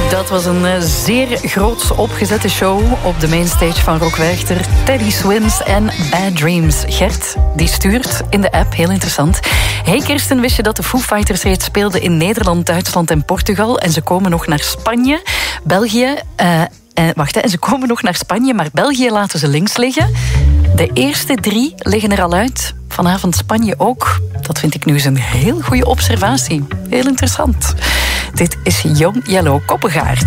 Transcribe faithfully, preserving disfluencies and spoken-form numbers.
Dat was een uh, zeer groots opgezette show op de mainstage van Rock Werchter. Teddy Swims en Bad Dreams. Gert, die stuurt in de app, heel interessant. Hey Kirsten, wist je dat de Foo Fighters reeds speelden in Nederland, Duitsland en Portugal? En ze komen nog naar Spanje, België... Uh, en, wacht, hè, en ze komen nog naar Spanje, maar België laten ze links liggen. De eerste drie liggen er al uit. Vanavond Spanje ook. Dat vind ik nu eens een heel goede observatie. Heel interessant. Dit is Young Yellow Koppengaard.